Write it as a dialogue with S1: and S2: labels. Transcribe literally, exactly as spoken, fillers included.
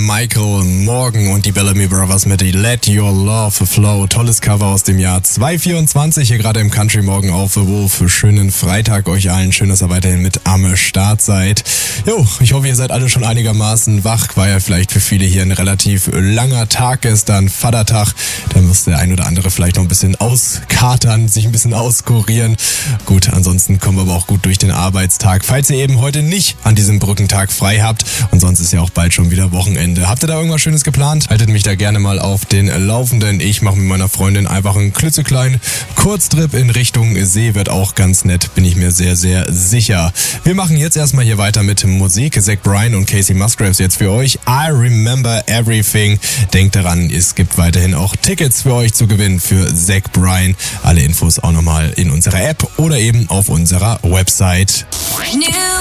S1: Michael Morgan und die Bellamy Brothers mit Let Your Love Flow. Tolles Cover aus dem Jahr zwanzig vierundzwanzig, hier gerade im Country Morgen auf The Wurf. Schönen Freitag euch allen. Schön, dass ihr weiterhin mit am Start seid. Jo, ich hoffe, ihr seid alle schon einigermaßen wach. War ja vielleicht für viele hier ein relativ langer Tag gestern, Vatertag. Da muss der ein oder andere vielleicht noch ein bisschen auskatern, sich ein bisschen auskurieren. Gut, ansonsten kommen wir aber auch gut durch den Arbeitstag. Falls ihr eben heute nicht an diesem Brückentag frei habt und sonst ist ja auch bald schon wieder Wochenende. Habt ihr da irgendwas Schönes geplant? Haltet mich da gerne mal auf den Laufenden. Ich mache mit meiner Freundin einfach einen klitzekleinen Kurztrip in Richtung See. Wird auch ganz nett, bin ich mir sehr, sehr sicher. Wir machen jetzt erstmal hier weiter mit Musik. Zach Bryan und Casey Musgraves jetzt für euch. I Remember Everything. Denkt daran, es gibt weiterhin auch Tickets für euch zu gewinnen für Zach Bryan. Alle Infos auch nochmal in unserer App oder eben auf unserer Website.